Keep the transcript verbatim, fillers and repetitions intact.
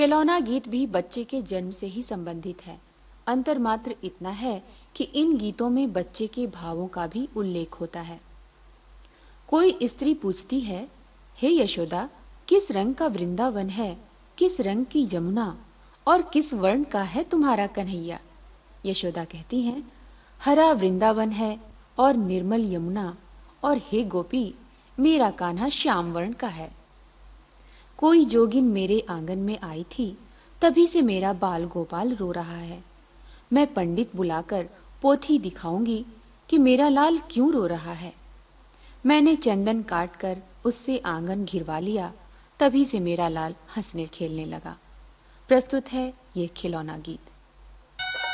खिलौना गीत भी बच्चे के जन्म से ही संबंधित है। अंतर मात्र इतना है कि इन गीतों में बच्चे के भावों का भी उल्लेख होता है। कोई स्त्री पूछती है, हे यशोदा, किस रंग का वृंदावन है, किस रंग की जमुना और किस वर्ण का है तुम्हारा कन्हैया? यशोदा कहती हैं, हरा वृंदावन है और निर्मल यमुना, और हे गोपी, मेरा कान्हा श्याम वर्ण का है। कोई जोगिन मेरे आंगन में आई थी, तभी से मेरा बाल गोपाल रो रहा है। मैं पंडित बुलाकर पोथी दिखाऊंगी कि मेरा लाल क्यों रो रहा है। मैंने चंदन काटकर उससे आंगन घिरवा लिया, तभी से मेरा लाल हंसने खेलने लगा। प्रस्तुत है ये खिलौना गीत।